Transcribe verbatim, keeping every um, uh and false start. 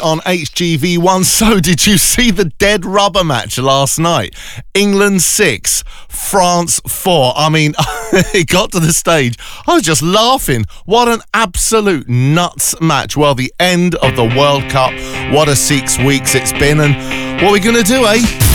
on H G V one. So, did you see the dead rubber match last night? England six, France four. I mean, it got to the stage, I was just laughing. What an absolute nuts match. Well, the end of the World Cup. What a six weeks it's been. And what are we going to do, eh?